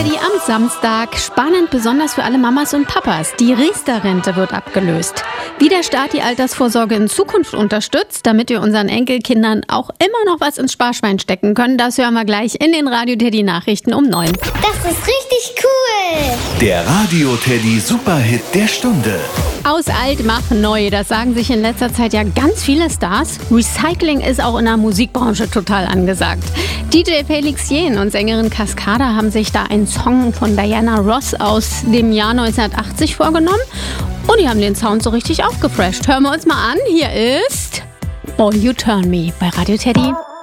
Teddy am Samstag. Spannend, besonders für alle Mamas und Papas. Die Riester-Rente wird abgelöst. Wie der Staat die Altersvorsorge in Zukunft unterstützt, damit wir unseren Enkelkindern auch immer noch was ins Sparschwein stecken können, das hören wir gleich in den Radio Teddy Nachrichten um 9. Das ist richtig cool. Der Radio Teddy Superhit der Stunde. Aus alt mach neu, das sagen sich in letzter Zeit ja ganz viele Stars. Recycling ist auch in der Musikbranche total angesagt. DJ Felix Jähn und Sängerin Cascada haben sich da einen Song von Diana Ross aus dem Jahr 1980 vorgenommen. Und die haben den Sound so richtig aufgefresht. Hören wir uns mal an. Hier ist Boy You Turn Me bei Radio Teddy.